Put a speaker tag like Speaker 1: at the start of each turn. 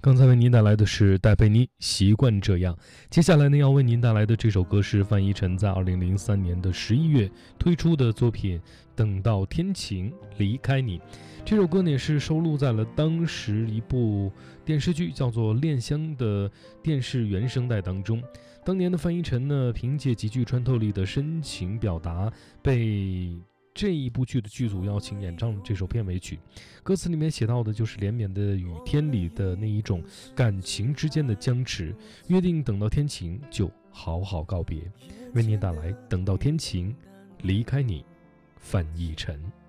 Speaker 1: 刚才为您带来的是戴佩妮习惯这样。接下来呢，要为您带来的这首歌是范逸臣在2003年的11月推出的作品《等到天晴离开你》。这首歌呢也是收录在了当时一部电视剧叫做《恋香》的电视原声带当中。当年的范逸臣呢，凭借极具穿透力的深情表达，被这一部剧的剧组邀请演唱了这首片尾曲。歌词里面写到的就是连绵的雨天里的那一种感情之间的僵持，约定等到天晴就好好告别。为您带来《等到天晴离开你》，范逸臣。